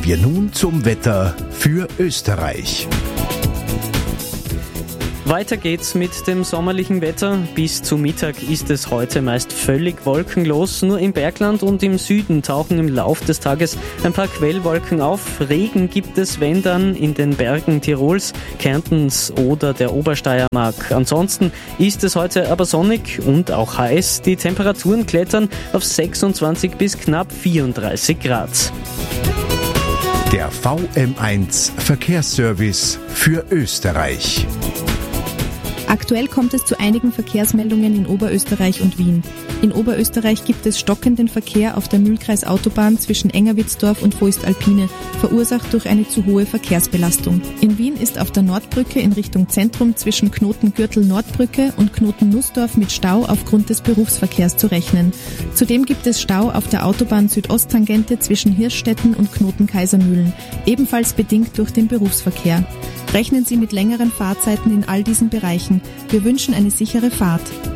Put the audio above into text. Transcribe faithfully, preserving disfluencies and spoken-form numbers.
Kommen wir nun zum Wetter für Österreich. Weiter geht's mit dem sommerlichen Wetter. Bis zu Mittag ist es heute meist völlig wolkenlos. Nur im Bergland und im Süden tauchen im Lauf des Tages ein paar Quellwolken auf. Regen gibt es, wenn dann, in den Bergen Tirols, Kärntens oder der Obersteiermark. Ansonsten ist es heute aber sonnig und auch heiß. Die Temperaturen klettern auf sechsundzwanzig bis knapp vierunddreißig Grad. Der V M eins Verkehrsservice für Österreich. Aktuell kommt es zu einigen Verkehrsmeldungen in Oberösterreich und Wien. In Oberösterreich gibt es stockenden Verkehr auf der Mühlkreisautobahn zwischen Engerwitzdorf und Voest-Alpine, verursacht durch eine zu hohe Verkehrsbelastung. In Wien ist auf der Nordbrücke in Richtung Zentrum zwischen Knoten Gürtel-Nordbrücke und Knoten Nussdorf mit Stau aufgrund des Berufsverkehrs zu rechnen. Zudem gibt es Stau auf der Autobahn Südosttangente zwischen Hirschstetten und Knoten Kaisermühlen, ebenfalls bedingt durch den Berufsverkehr. Rechnen Sie mit längeren Fahrzeiten in all diesen Bereichen. Wir wünschen eine sichere Fahrt.